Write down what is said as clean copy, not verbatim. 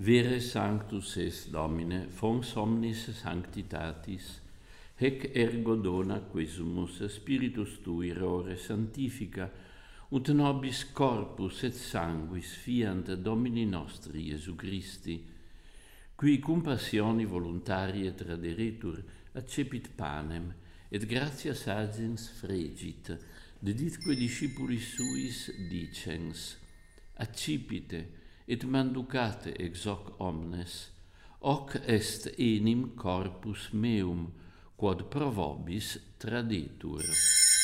Vere sanctus est Domine, fons omnis sanctitatis, hec ergo dona quesumus spiritus tui rore santifica, ut nobis corpus et sanguis fiant Domini nostri Iesu Christi, qui cum passioni voluntarie traderetur, accepit panem, et gratias agens fregit, deditque discipulis suis dicens, accipite, et manducate ex hoc omnes, hoc est enim corpus meum, quod pro vobis tradetur.